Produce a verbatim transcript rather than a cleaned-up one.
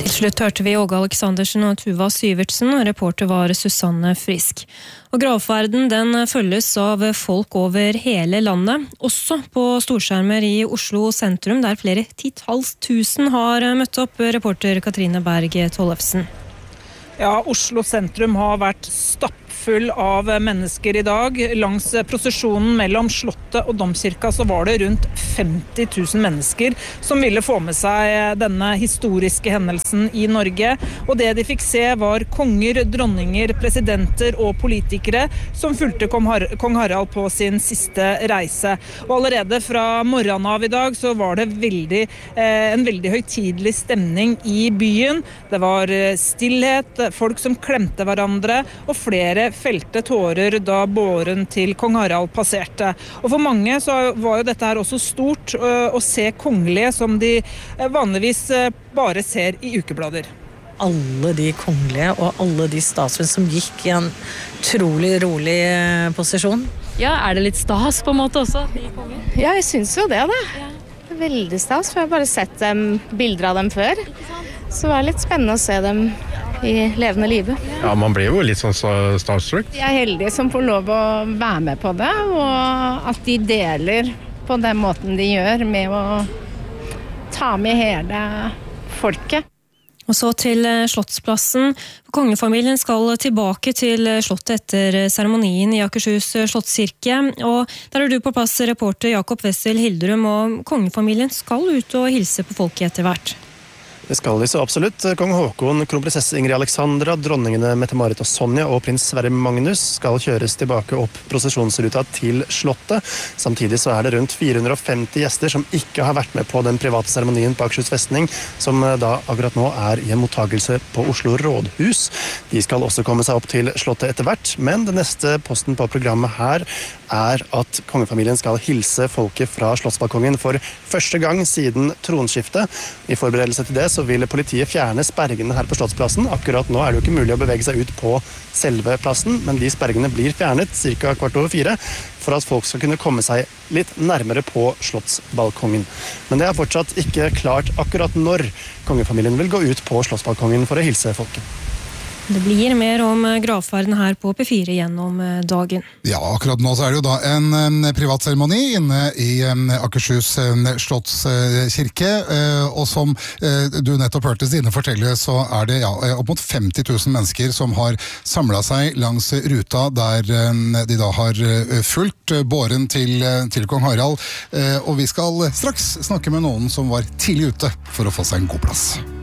Til slutt hørte vi Åge Aleksandersen og Tuva Syvertsen, og reporter var Susanne Frisk. Og gravferden den følges av folk over hele landet, også på storskjermer i Oslo sentrum, der flere titalls tusen har møtt opp, reporter Katrine Berg Tollefsen. Ja, Oslo sentrum har vært stappfull av mennesker i dag. Langs prosesjonen mellom Slottet og Domkirka så var det rundt femti tusen mennesker som ville få med seg denne historiske hendelsen i Norge. Og det de fikk se var konger, dronninger, presidenter og politikere som fulgte kong Harald på sin siste reise. Og allerede fra morgenen av i dag så var det veldig, eh, en veldig høytidelig stemning i byen. Det var stillhet, folk som klemte hverandre, og flere felte tårer da båren til kong Harald passerte. Og for mange så var jo dette her også stort å se kongelige som de vanligvis bare ser i ukeblader. Alle de kongelige og alle de statsmenn som gikk i en utrolig rolig posisjon. Ja, er det litt stas på en måte også? Ja, jeg synes jo det da. Veldig stas, for jeg har bare sett dem, bilder av dem før. Så det var litt spennende å se dem i levende livet. Ja, man blir jo litt sånn starstruck. De er heldige som får lov å være med på det, og at de deler på den måten de gjør med å ta med hele folket. Og så til Slottsplassen. Kongefamilien skal tilbake til Slottet etter seremonien i Akershus Slottskirke. Og der er du på plass, reporter Jakob Wessel Hilderum, og kongefamilien skal ut og hilse på folket etter hvert. Det skal de så absolutt. Kong Håkon, kronprinsesse Ingrid Alexandra, dronningene Mette-Marit og Sonja og prins Sverre Magnus skal kjøres tilbake opp prosesjonsruta til Slottet. Samtidig så er det rundt fire hundre og femti gjester som ikke har vært med på den private seremonien på Akershus festning, som da akkurat nå er i en mottagelse på Oslo Rådhus. De skal også komme seg opp til Slottet etter hvert, men den neste posten på programmet her er at kongefamilien skal hilse folket fra Slottsbalkongen for første gang siden tronskiftet. I forberedelse til det så vil politiet fjerne spergene her på Slottsplassen. Akkurat nå er det jo ikke mulig å bevege seg ut på selve plassen, men de spergene blir fjernet cirka kvart over fire for at folk skal kunne komme seg litt nærmere på Slottsbalkongen. Men det er fortsatt ikke klart akkurat når kongefamilien vil gå ut på Slottsbalkongen for å hilse folket. Det blir mer om gravferden her på P fire gjennom dagen. Ja, akkurat nå så er det jo da en, en privat seremoni inne i um, Akershus um, Slottskirke, uh, og som uh, du nettopp hørte Stine fortelle, så er det ja, opp mot femti tusen mennesker som har samlet seg langs ruta der um, de da har uh, fulgt uh, båren til, uh, til kong Harald, uh, og vi skal straks snakke med noen som var tidlig ute for å få seg en god plass.